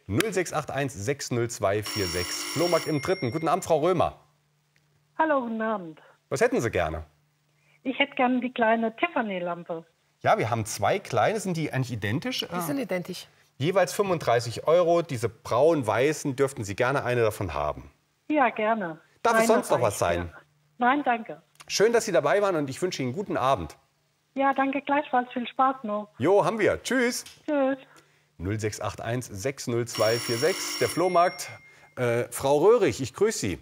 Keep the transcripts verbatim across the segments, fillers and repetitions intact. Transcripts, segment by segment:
null sechs acht eins sechs null zwei vier sechs. Flohmarkt im Dritten. Guten Abend, Frau Römer. Hallo, guten Abend. Was hätten Sie gerne? Ich hätte gerne die kleine Tiffany-Lampe. Ja, wir haben zwei kleine. Sind die eigentlich identisch? Die sind identisch. Jeweils fünfunddreißig Euro. Diese braun-weißen dürften Sie gerne eine davon haben. Ja, gerne. Darf es Eine sonst noch was reicht, sein? ja. Nein, danke. Schön, dass Sie dabei waren und ich wünsche Ihnen einen guten Abend. Ja, danke gleichfalls. Viel Spaß noch. Jo, haben wir. Tschüss. Tschüss. null sechs acht eins sechs null zwei vier sechs. Der Flohmarkt. Äh, Frau Röhrig, ich grüße Sie.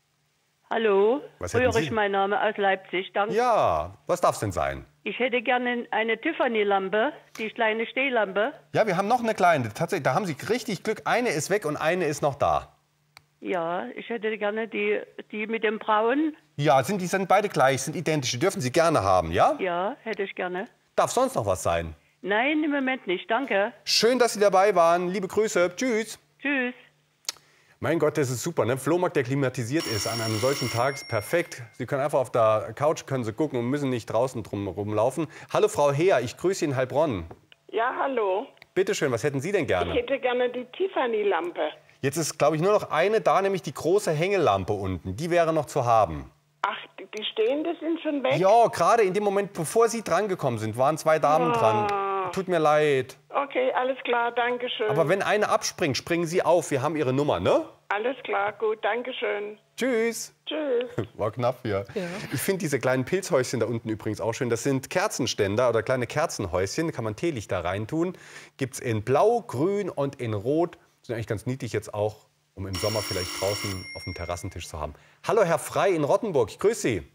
Hallo, Was hätten Röhrig Sie? mein Name aus Leipzig. Danke. Ja, was darf es denn sein? Ich hätte gerne eine Tiffany-Lampe, die kleine Stehlampe. Ja, wir haben noch eine kleine. Tatsächlich, da haben Sie richtig Glück. Eine ist weg und eine ist noch da. Ja, ich hätte gerne die, die mit dem Braun. Ja, sind, die sind beide gleich, sind identisch. Die dürfen Sie gerne haben, ja? Ja, hätte ich gerne. Darf sonst noch was sein? Nein, im Moment nicht. Danke. Schön, dass Sie dabei waren. Liebe Grüße. Tschüss. Tschüss. Mein Gott, das ist super, ne? Flohmarkt, der klimatisiert ist, an einem solchen Tag ist perfekt. Sie können einfach auf der Couch können Sie gucken und müssen nicht draußen drum rumlaufen. Hallo Frau Heer, ich grüße Sie in Heilbronn. Ja, hallo. Bitte schön, was hätten Sie denn Ich gerne? hätte gerne die Tiffany-Lampe. Jetzt ist, glaube ich, nur noch eine da, nämlich die große Hängelampe unten. Die wäre noch zu haben. Ach, die- die stehenden sind schon weg? Ja, gerade in dem Moment, bevor Sie drangekommen sind, waren zwei Damen dran. Tut mir leid. Okay, alles klar, danke schön. Aber wenn eine abspringt, springen Sie auf. Wir haben Ihre Nummer, ne? Alles klar, gut, danke schön. Tschüss. Tschüss. War knapp hier. Ich finde diese kleinen Pilzhäuschen da unten übrigens auch schön. Das sind Kerzenständer oder kleine Kerzenhäuschen. Da kann man Teelichter reintun. Gibt es in Blau, Grün und in Rot. Sind eigentlich ganz niedlich jetzt auch, um im Sommer vielleicht draußen auf dem Terrassentisch zu haben. Hallo, Herr Frei in Rottenburg. Ich grüße Sie.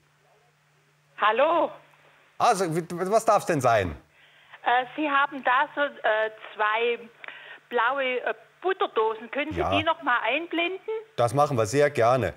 Hallo, Also, was darf es denn sein? äh, Sie haben da so äh, zwei blaue äh, Butterdosen. Können Sie Ja. die noch mal einblenden? Das machen wir sehr gerne.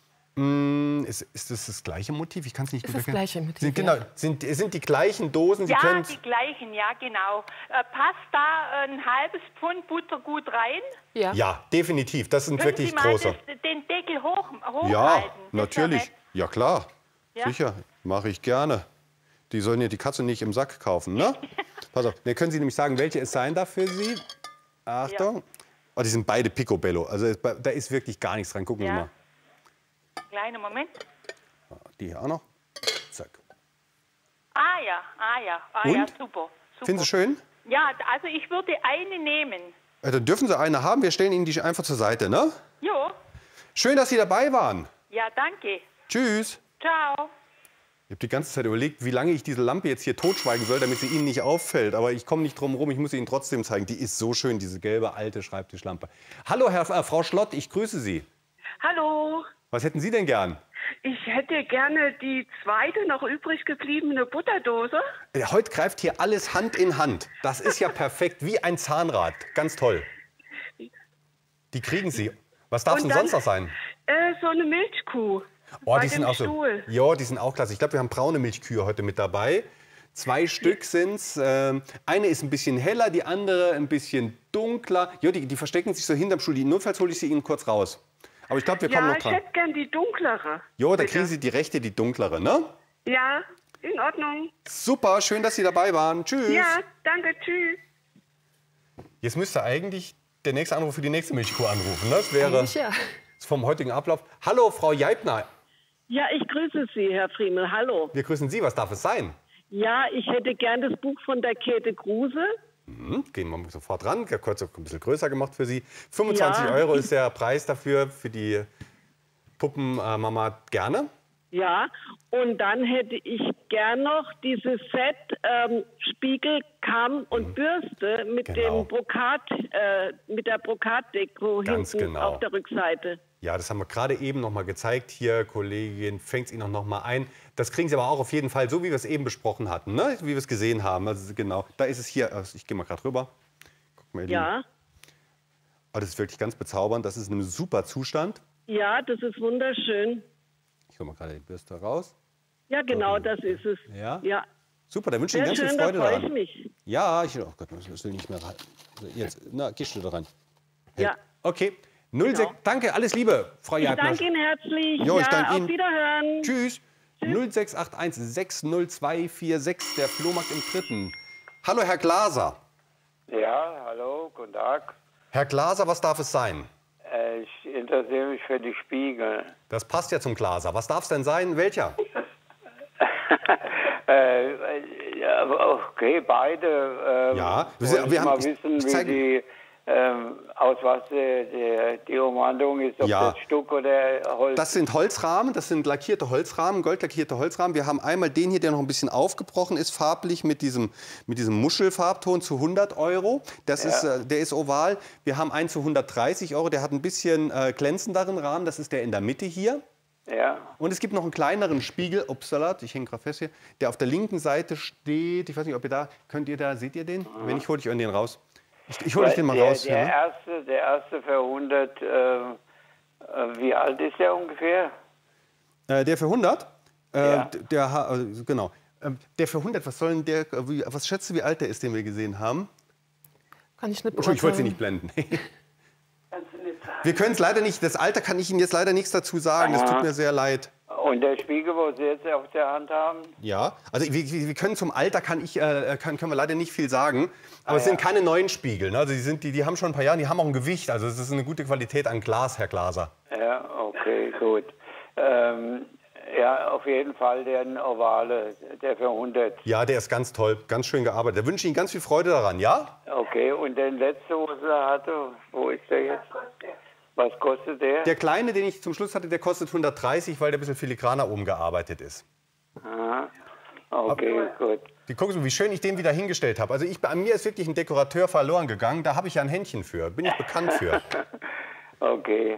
Mm, ist, ist das das gleiche Motiv? Ich kann es nicht Ist gut das erkennen. gleiche Motiv, Sind, ja. genau, sind, sind die gleichen Dosen? Sie Ja, können's- die gleichen, ja genau. Äh, passt da ein halbes Pfund Butter gut rein? Ja. Ja, definitiv. Das sind Können wirklich Sie mal große. das, den Deckel hoch, hochhalten? Ja, Das wär natürlich. nett. Ja, klar. Ja? Sicher, mache ich gerne. Die sollen ja die Katze nicht im Sack kaufen, ne? Pass auf, dann können Sie nämlich sagen, welche es sein darf für Sie. Achtung. Oh, die sind beide Picobello. Also es- da ist wirklich gar nichts dran. Gucken Ja. Sie mal. Kleinen Moment. Die hier auch noch. Zack. Ah ja, ah ja, ah Und? ja, super, super. Finden Sie schön? Ja, also ich würde eine nehmen. Ja, dann dürfen Sie eine haben. Wir stellen Ihnen die einfach zur Seite, ne? Jo, Schön, dass Sie dabei waren. ja, danke. Tschüss. Ciao. Ich habe die ganze Zeit überlegt, wie lange ich diese Lampe jetzt hier totschweigen soll, damit sie Ihnen nicht auffällt. Aber ich komme nicht drum rum, ich muss sie Ihnen trotzdem zeigen. Die ist so schön, diese gelbe, alte Schreibtischlampe. Hallo, Herr, äh, Frau Schlott, ich grüße Sie. Hallo, Was hätten Sie denn gern? ich hätte gerne die zweite noch übrig gebliebene Butterdose. Äh, Heute greift hier alles Hand in Hand. Das ist ja perfekt, wie ein Zahnrad. Ganz toll. Die kriegen Sie. Was darf es Und denn dann- sonst noch sein? Äh, so eine Milchkuh. Oh, bei die dem sind auch so. Stuhl. Ja, die sind auch klasse. Ich glaube, wir haben braune Milchkühe heute mit dabei. Zwei Stück sind's. Ähm, eine ist ein bisschen heller, die andere ein bisschen dunkler. Ja, die, die verstecken sich so hinterm Stuhl. Die- Notfalls hole ich sie Ihnen kurz raus. Aber ich glaube, wir kommen Ja, noch ich dran. hätte gern die dunklere. Jo, da bitte. kriegen Sie die rechte, die dunklere, ne? Ja, in Ordnung. Super, schön, dass Sie dabei waren. Tschüss. Ja, danke, tschüss. Jetzt müsste eigentlich der nächste Anruf für die nächste Milchkuh anrufen. Ne? Das wäre Eigentlich ja. vom heutigen Ablauf. Hallo, Frau Jeibner. Ja, ich grüße Sie, Herr Friemel. Hallo. Wir grüßen Sie. Was darf es sein? Ja, ich hätte gern das Buch von der Käthe Kruse. Mhm, gehen wir mal sofort ran. Kurz ein bisschen größer gemacht für Sie. fünfundzwanzig Ja. Euro ist der Preis dafür, für die Puppenmama gerne. Ja, und dann hätte ich gern noch dieses Set ähm, Spiegel, Kamm und Bürste mit Genau. dem Brokat, äh, mit der Brokatdeko Ganz hinten genau. auf der Rückseite. Ja, das haben wir gerade eben noch mal gezeigt. Hier, Kollegin, fängt es Ihnen noch mal ein. Das kriegen Sie aber auch auf jeden Fall, so wie wir es eben besprochen hatten, ne? Wie wir es gesehen haben. Also genau, da ist es hier. Also ich gehe mal gerade rüber. Guck mal, ihr Lieben. Ja, Oh, das ist wirklich ganz bezaubernd. Das ist in einem super Zustand. ja, das ist wunderschön. Ich hole mal gerade die Bürste raus. Ja, genau, das ist es. Ja? Ja, Super, da wünsche ich sehr Ihnen ganz schön, viel da Freude freue ich daran. mich. Ja, ich, oh Gott, das will nicht mehr rein. Also Jetzt, na, gehst du da rein. Ja. Okay. null sechs, danke, alles Liebe, Frau Ich Jeibner. danke Ihnen herzlich. Jo, ich ja, danke auf Ihnen. Wiederhören. Tschüss. null sechs acht eins sechs null zwei vier sechs, der Flohmarkt im Dritten. Hallo, Herr Glaser. Ja, hallo, guten Tag. Herr Glaser, was darf es sein? Äh, ich interessiere mich für die Spiegel. Das passt ja zum Glaser. Was darf es denn sein? Welcher? äh, ja, okay, beide. Äh, Ja, wir, wir haben, mal ich- wissen, ich wie zeige- die, ähm, aus was die, die, die Umwandlung ist, ob Ja. das Stuck oder Holz. Das sind Holzrahmen, das sind lackierte Holzrahmen, goldlackierte Holzrahmen. Wir haben einmal den hier, der noch ein bisschen aufgebrochen ist, farblich mit diesem, mit diesem Muschelfarbton zu hundert Euro. Das Ja. ist, äh, der ist oval. Wir haben einen zu hundertdreißig Euro, der hat ein bisschen äh, glänzenderen Rahmen. Das ist der in der Mitte hier. Ja. Und es gibt noch einen kleineren Spiegel, upsala, ich hänge gerade fest hier, der auf der linken Seite steht. Ich weiß nicht, ob ihr da, könnt ihr da, seht ihr den? Wenn nicht, hole ich euch den raus. Ich, ich hole euch den mal der, raus. Der, ja, ne? erste, der erste für hundert, äh, äh, wie alt ist der ungefähr? Äh, der für hundert? Äh, Ja. d- der, ha- äh, genau. Ähm, der für hundert, was soll denn der, äh, wie, was schätzt du, wie alt der ist, den wir gesehen haben? Kann ich nicht Entschuldigung, ich wollte Sie beurteilen. nicht blenden. Wir können es leider nicht, das Alter kann ich Ihnen jetzt leider nichts dazu sagen, das tut mir sehr leid. Und der Spiegel, wo Sie jetzt auf der Hand haben? Ja, also wir, wir wir können zum Alter kann ich, äh, kann, können wir leider nicht viel sagen, aber Ah, es sind ja. keine neuen Spiegel. Ne? Also die, sind, die, die haben schon ein paar Jahre, die haben auch ein Gewicht, also es ist eine gute Qualität an Glas, Herr Glaser. Ja, okay, gut. Ähm, ja, auf jeden Fall der ovale, der für hundert. Ja, der ist ganz toll, ganz schön gearbeitet. Da wünsche ich Ihnen ganz viel Freude daran, ja? Okay, und den letzten, was er hatte, wo ist der jetzt? Was kostet der? Der kleine, den ich zum Schluss hatte, der kostet hundertdreißig, weil der ein bisschen filigraner oben gearbeitet ist. Aha. Okay, gut. Die gucken so, wie schön ich den wieder hingestellt habe. Also ich, an mir ist wirklich ein Dekorateur verloren gegangen. Da habe ich ja ein Händchen für. Bin ich bekannt für. Okay.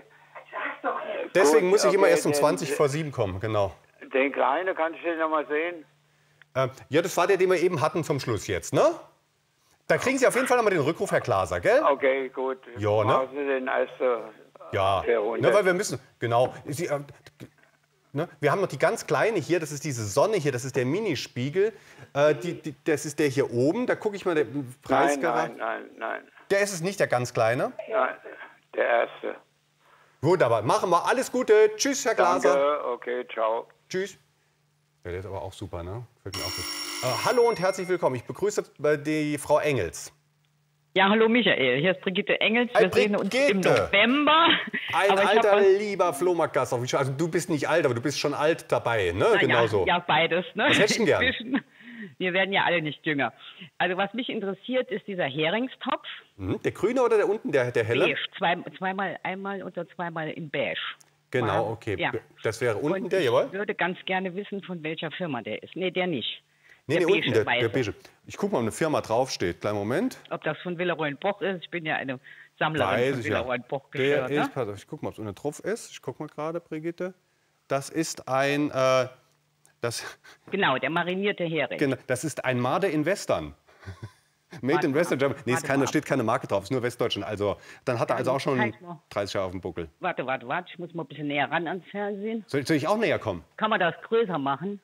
Deswegen Gut, muss ich immer okay, erst um den- zwanzig vor sieben kommen. Genau. Den kleinen, kann ich den noch mal sehen? Äh, ja, das war der, den wir eben hatten zum Schluss jetzt, ne? Da kriegen Sie auf jeden Fall noch mal den Rückruf, Herr Glaser, gell? Okay, gut. Ja, ne? Machen Sie den ersten Ja. für hundert. Ne, weil wir müssen, genau. Sie, äh, ne? Wir haben noch die ganz kleine hier, das ist diese Sonne hier, das ist der Minispiegel. Äh, die, die, das ist der hier oben, da gucke ich mal den Preis Nein, gerade. nein, nein, nein, Der ist es nicht, der ganz kleine. nein. Der erste. Wunderbar. Machen wir. Alles Gute. Tschüss, Herr Glaser. Danke, okay, ciao. Tschüss. Ja, der ist aber auch super, ne? Gefällt mir auch gut. Äh, hallo und herzlich willkommen. Ich begrüße äh, die Frau Engels. Ja, hallo Michael, hier ist Brigitte Engels. Wir Hi, sehen uns Brigitte. im November. Ein Aber ich hab alter, was- lieber Flohmarktgast. Also du bist nicht alt, aber du bist schon alt dabei, ne? Na Genau ja, so. Ja, beides. Ne? Was hättest du denn gern? Inzwischen. Wir werden ja alle nicht jünger. Also was mich interessiert, ist dieser Heringstopf. Mhm. Der grüne oder der unten, der, der helle? Beige. Zwei, zweimal einmal oder zweimal in beige. Genau, Mal- okay. Ja. Das wäre unten Und der, jawohl? ich würde ganz gerne wissen, von welcher Firma der ist. Nee, der nicht. Nee, der nee, beige, unten, der, der weiße. beige. Ich gucke mal, ob eine Firma draufsteht. Kleinen Moment. Ob das von Villeroy und Boch ist. Ich bin ja eine Sammlerin Weiß von ich ja. Villeroy und Boch Der Geschirr. ist, Ne? pass auf, ich gucke mal, ob es unten drauf ist. Ich gucke mal gerade, Brigitte. Das ist ein, äh, das, Genau, der marinierte Hering. genau, das ist ein Marder in Western. Made in Western Germany. Nee, ist Warte keine, mal. steht keine Marke drauf, ist nur Westdeutschland. Also, dann hat er also auch schon zeig mal. dreißig Jahre auf dem Buckel. Warte, warte, warte. Ich muss mal ein bisschen näher ran ans Fernsehen. Soll, soll ich auch näher kommen? Kann man das größer machen?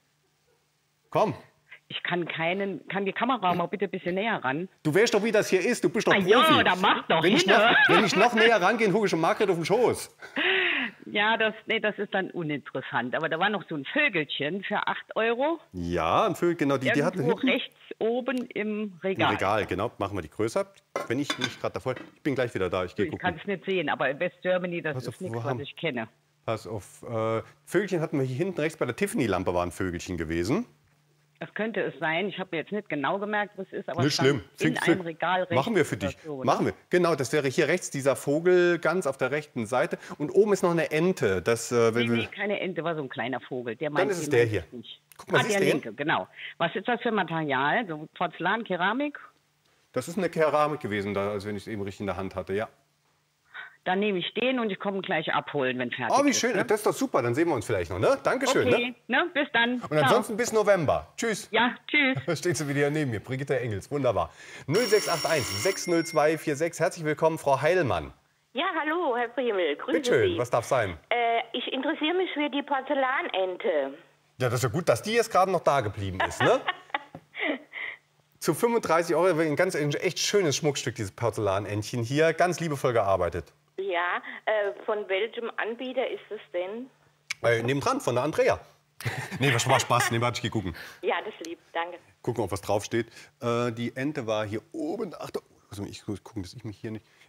Komm. Ich kann keinen, kann die Kamera mal bitte ein bisschen näher ran? Du weißt doch, wie das hier ist. Du bist doch Ah Profi. ja, da mach doch wenn ich, hin, noch, ne? wenn ich noch näher rangehe, hole ich schon Margret auf den Schoß. Ja, das, nee, das ist dann uninteressant. Aber da war noch so ein Vögelchen für acht Euro. Ja, ein Vögel, genau. Die, die hatten Irgendwo hinten rechts oben im ein Regal. Regal, genau. Machen wir die größer. Wenn ich nicht gerade davor. Ich bin gleich wieder da. Ich gehe Ich gucken. kann es nicht sehen, aber in West Germany, das Pass auf, ist nichts, wo was haben- ich kenne. Pass auf. Äh, Vögelchen hatten wir hier hinten rechts bei der Tiffany-Lampe war ein Vögelchen gewesen. Das könnte es sein. Ich habe mir jetzt nicht genau gemerkt, was es ist, aber Nicht es stand schlimm. in Find- einem find- Regal rechts. Machen wir für dich. oder so, ne? Machen wir. Genau, das wäre hier rechts dieser Vogel ganz auf der rechten Seite. Und oben ist noch eine Ente. Das, äh, Nee, wenn nee, wir, keine Ente, war so ein kleiner Vogel. Der Dann meint, ist es den der meint hier. ich Nicht. Guck mal, ah, siehst der du den? linke, genau. Was ist das für Material? So Porzellan, Keramik? das ist eine Keramik gewesen, da, als wenn ich es eben richtig in der Hand hatte. Ja. Dann nehme ich den und ich komme gleich abholen, wenn fertig Oh, wie ist. schön. Ne? Das ist doch super. Dann sehen wir uns vielleicht noch. Ne? Dankeschön. Okay, Ne? ne? Bis dann. Und ansonsten bis November. Tschüss. Ja, tschüss. Da steht sie wieder neben mir. Brigitte Engels. Wunderbar. null sechs acht eins sechs null zwei vier sechs. Herzlich willkommen, Frau Heilmann. Ja, hallo, Herr Priemel. Grüße Bitte schön. Sie. Was darf sein? Äh, ich interessiere mich für die Porzellanente. Ja, das ist ja gut, dass die jetzt gerade noch da geblieben ist. Ne? Zu fünfunddreißig Euro, ein ganz ein echt schönes Schmuckstück, dieses Porzellanentchen hier. Ganz liebevoll gearbeitet. Ja, äh, von welchem Anbieter ist es denn? Äh, nebendran, von der Andrea. Nee, was war Spaß. Nee, warte, ich geh gucken. Ja, das lieb, danke. Gucken, ob was draufsteht. Äh, die Ente war hier oben. Ach, da, also ich muss gucken, dass ich mich hier nicht.